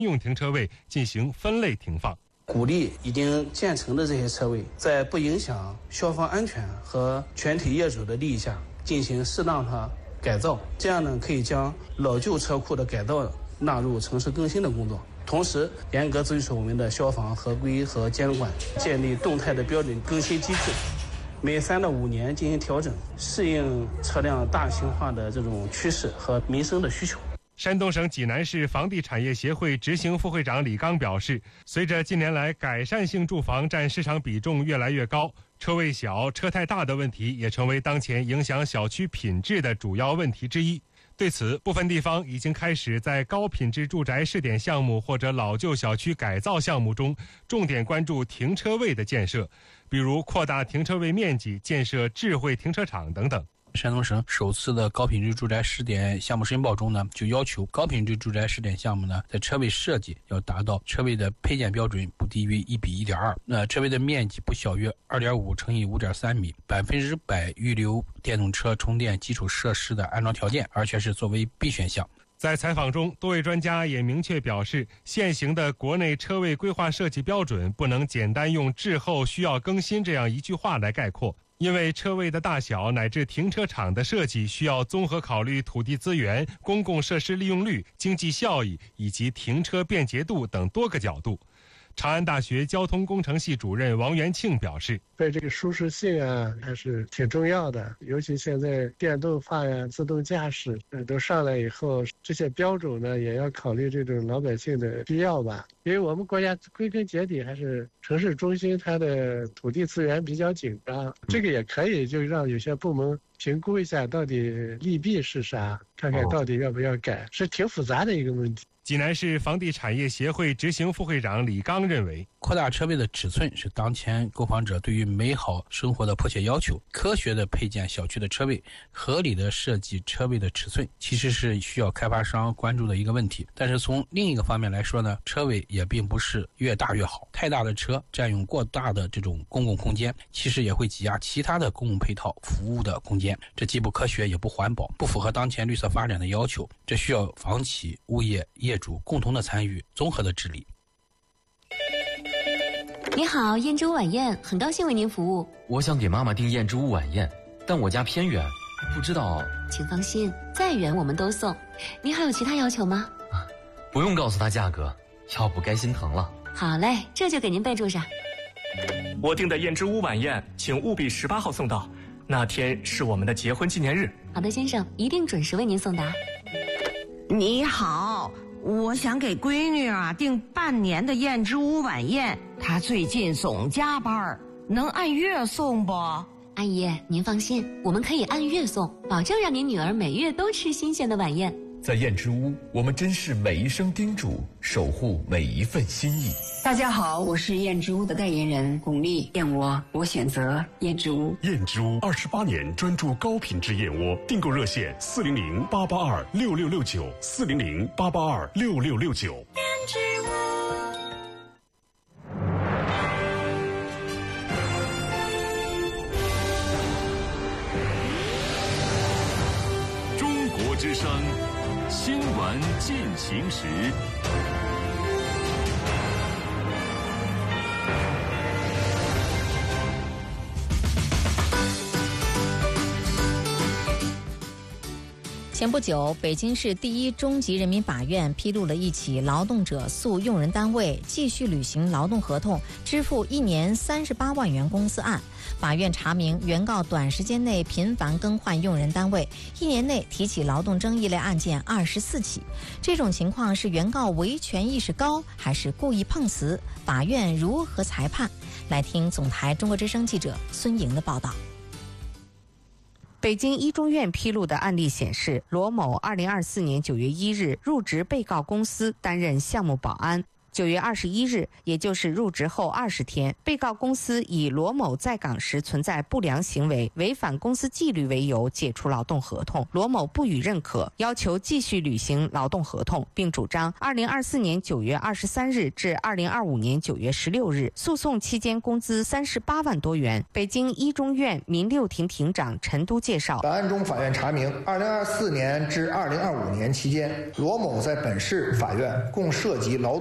用停车位进行分类停放。 鼓励已经建成的这些车位，在不影响消防安全和全体业主的利益下，进行适当的改造，这样呢可以将老旧车库的改造纳入城市更新的工作，同时严格遵守我们的消防合规和监管，建立动态的标准更新机制，每3到5年进行调整，适应车辆大型化的这种趋势和民生的需求。 山东省济南市房地产业协会执行副会长李刚表示，随着近年来改善性住房占市场比重越来越高，车位小、车太大的问题也成为当前影响小区品质的主要问题之一。对此，部分地方已经开始在高品质住宅试点项目或者老旧小区改造项目中，重点关注停车位的建设，比如扩大停车位面积、建设智慧停车场等等。 山东省首次的高品质住宅试点项目申报中呢，就要求高品质住宅试点项目呢，在车位设计要达到车位的配件标准不低于1:1.2，那车位的面积不小于2.5乘以5.3米，100%预留电动车充电基础设施的安装条件，而且是作为必选项。 在采访中，多位专家也明确表示，现行的国内车位规划设计标准不能简单用滞后需要更新这样一句话来概括。因为车位的大小乃至停车场的设计需要综合考虑土地资源、公共设施利用率、经济效益以及停车便捷度等多个角度。长安大学交通工程系主任王元庆表示， 对这个舒适性啊还是挺重要的，尤其现在电动化呀、自动驾驶都上来以后，这些标准呢也要考虑这种老百姓的需要吧。因为我们国家归根结底还是城市中心，它的土地资源比较紧张，这个也可以就让有些部门评估一下到底利弊是啥，看看到底要不要改，是挺复杂的一个问题。 济南市房地产业协会执行副会长李刚认为， 扩大车位的尺寸是当前购房者对于美好生活的迫切要求。科学的配建小区的车位，合理的设计车位的尺寸，其实是需要开发商关注的一个问题。但是从另一个方面来说呢，车位也并不是越大越好，太大的车占用过大的这种公共空间，其实也会挤压其他的公共配套服务的空间，这既不科学也不环保，不符合当前绿色发展的要求。这需要房企、物业、业主共同的参与，综合的治理。 你好，燕之屋晚宴，很高兴为您服务。 我想给妈妈订燕之屋晚宴，但我家偏远，不知道。 请放心，再远我们都送。您还有其他要求吗？ 不用告诉她价格，要不该心疼了。 好嘞，这就给您备注上。 我订的燕之屋晚宴，请务必18号送到，那天是我们的结婚纪念日。 好的，先生，一定准时为您送达。 你好，我想给闺女订半年的燕之屋晚宴，她最近总加班，能按月送不？ 阿姨，您放心，我们可以按月送，保证让您女儿每月都吃新鲜的晚宴。 在燕之屋，我们珍视每一声叮嘱，守护每一份心意。 大家好，我是燕之屋的代言人巩俐，燕窝我选择燕之屋。 燕之屋28年专注高品质燕窝，订购热线400-882-6669，400-882-6669。 燕之屋。 中国之声新闻进行时。 前不久，北京市第一中级人民法院披露了一起劳动者诉用人单位继续履行劳动合同支付1年38万元工资案。法院查明，原告短时间内频繁更换用人单位，1年内提起劳动争议类案件24起。这种情况是原告维权意识高，还是故意碰瓷？法院如何裁判？来听总台中国之声记者孙莹的报道。 北京一中院披露的案例显示，罗某2024年9月1日入职被告公司担任项目保安， 9月21日，也就是入职后20天，被告公司以罗某在岗时存在不良行为，违反公司纪律为由解除劳动合同，罗某不予认可，要求继续履行劳动合同，并主张2024年9月23日至2025年9月16日诉讼期间工资38万多元。北京一中院民六庭庭长陈都介绍， 本案中法院查明，2024年至2025年期间，罗某在本市法院共涉及劳